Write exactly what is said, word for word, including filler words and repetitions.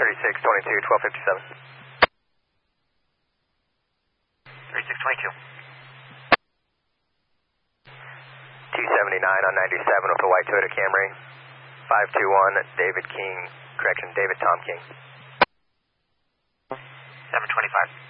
thirty-six twenty-two, twelve fifty-seven. thirty-six twenty-two. two seventy-nine on ninety-seven with a white Toyota Camry. five two one, David King, correction, David Tom King. seven twenty-five.